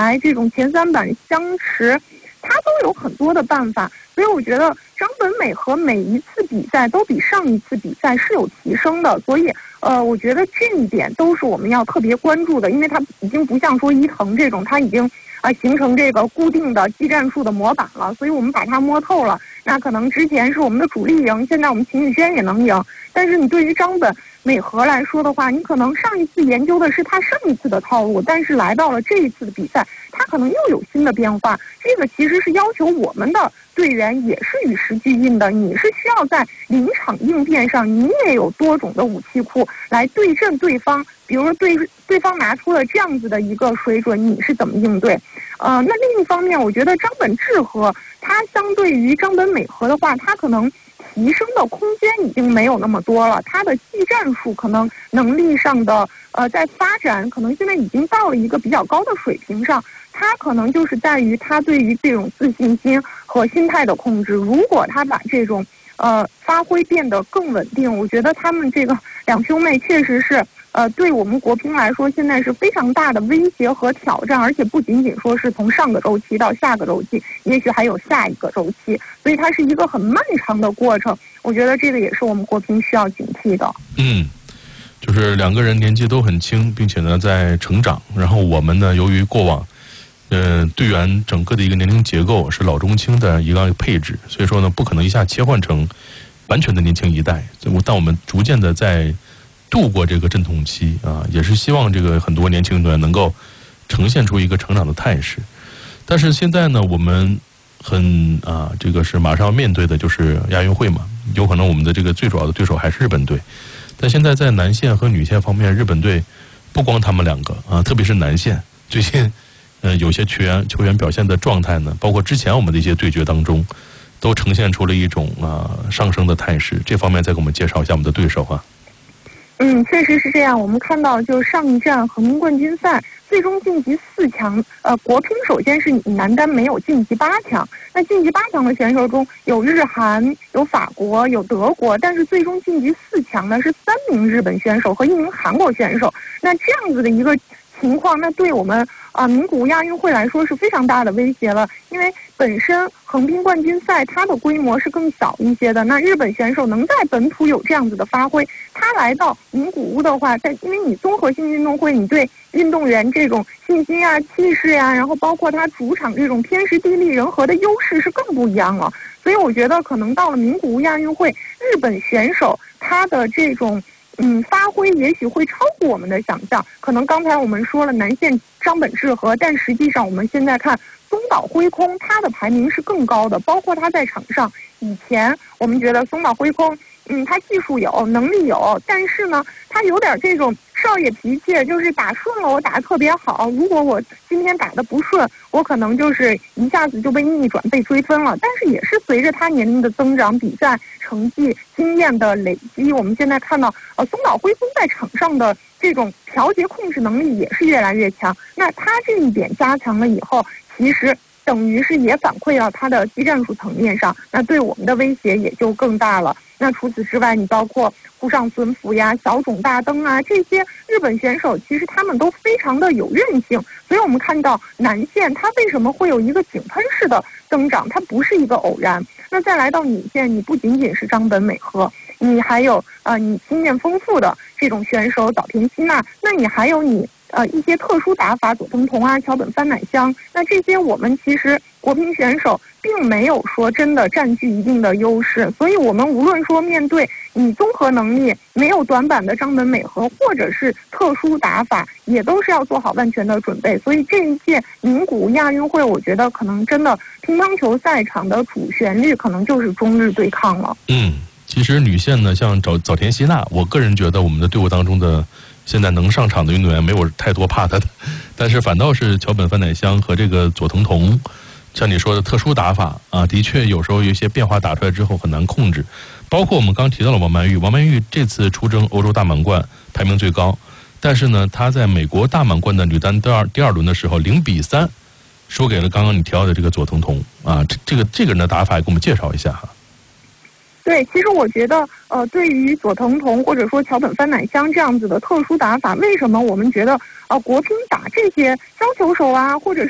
来这种前3板相持，他都有很多的办法。所以我觉得张本美和每一次比赛都比上一次比赛是有提升的，所以我觉得这一点都是我们要特别关注的，因为它已经不像说伊藤这种，它已经形成这个固定的技战术的模板了，所以我们把它摸透了。那可能之前是我们的主力赢，现在我们秦宇轩也能赢，但是你对于张本美和来说的话，你可能上一次研究的是他上一次的套路，但是来到了这一次的比赛，他可能又有新的变化。这个其实是要求我们的队员也是与时俱进的，你是需要在临场应变上，你也有多种的武器库来对阵对方。比如说对方拿出了这样子的一个水准，你是怎么应对？那另一方面，我觉得张本智和他相对于张本美和的话，他可能提升的空间已经没有那么多了，他的技战术可能能力上的在发展，可能现在已经到了一个比较高的水平上。他可能就是在于他对于这种自信心和心态的控制。如果他把这种发挥变得更稳定，我觉得他们这个两兄妹确实是对我们国乒来说现在是非常大的威胁和挑战，而且不仅仅说是从上个周期到下个周期，也许还有下一个周期，所以它是一个很漫长的过程。我觉得这个也是我们国乒需要警惕的。 就是两个人年纪都很轻，并且呢在成长，然后我们呢由于过往队员整个的一个年龄结构是老中青的一个配置，所以说呢不可能一下切换成完全的年轻一代，但我们逐渐的在度过这个阵痛期也是希望这个很多年轻队员能够呈现出一个成长的态势。但是现在呢我们这个是马上要面对的就是亚运会嘛，有可能我们的这个最主要的对手还是日本队，但现在在男线和女线方面，日本队不光他们两个特别是男线最近有些球员表现的状态呢，包括之前我们的一些对决当中，都呈现出了一种上升的态势。这方面再给我们介绍一下我们的对手啊。 确实是这样。我们看到，就上一站横滨冠军赛最终晋级4强，国乒首先是男单没有晋级8强。那晋级8强的选手中有日韩、有法国、有德国，但是最终晋级4强呢是3名日本选手和1名韩国选手。那这样子的一个情况，那对我们名古屋亚运会来说是非常大的威胁了，因为本身横滨冠军赛它的规模是更小一些的，那日本选手能在本土有这样子的发挥，他来到名古屋的话，因为你综合性运动会，你对运动员这种信心气势然后包括他主场这种天时地利人和的优势是更不一样了。所以我觉得可能到了名古屋亚运会，日本选手他的这种发挥也许会超过我们的想象。可能刚才我们说了男线张本智和，但实际上我们现在看松岛辉空，他的排名是更高的，包括他在场上。以前我们觉得松岛辉空他技术有，能力有，但是呢他有点这种少爷脾气，就是打顺了我打得特别好，如果我今天打得不顺，我可能就是一下子就被逆转被追分了。但是也是随着他年龄的增长，比赛成绩经验的累积，我们现在看到松岛辉空在场上的这种调节控制能力也是越来越强。那他这一点加强了以后，其实等于是也反馈到他的技战术层面上，那对我们的威胁也就更大了。那除此之外，你包括户上隼辅小冢大登这些日本选手，其实他们都非常的有韧性。所以我们看到男线它为什么会有一个井喷式的增长，它不是一个偶然。那再来到女线，你不仅仅是张本美和，你还有你经验丰富的这种选手早田希娜，那你还有你一些特殊打法佐藤瞳桥本帆乃香，那这些我们其实国乒选手并没有说真的占据一定的优势，所以我们无论说面对你综合能力没有短板的张本美和，或者是特殊打法，也都是要做好万全的准备。所以这一届名古屋亚运会，我觉得可能真的乒乓球赛场的主旋律可能就是中日对抗了。 其实女线呢，像早田希娜，我个人觉得我们的队伍当中的现在能上场的运动员没有太多怕他的，但是反倒是桥本帆乃香和这个佐藤瞳，像你说的特殊打法的确有时候有一些变化打出来之后很难控制。包括我们刚提到了王曼玉这次出征欧洲大满贯排名最高，但是呢她在美国大满贯的女单第二轮的时候0-3输给了刚刚你提到的这个佐藤瞳这个人的打法也给我们介绍一下哈。 对，其实我觉得对于佐藤瞳或者说桥本帆乃香这样子的特殊打法，为什么我们觉得国乒打这些削球手或者